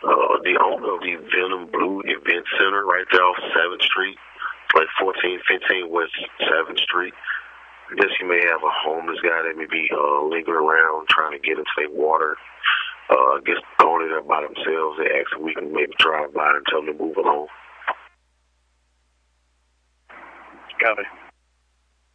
The owner of the Venom Blue Event Center right there off 7th Street, like 1415 West 7th Street. I guess you may have a homeless guy that may be lingering around trying to get into their water. I guess going in there by themselves. They ask if we can maybe drive by and tell them to move along. Copy.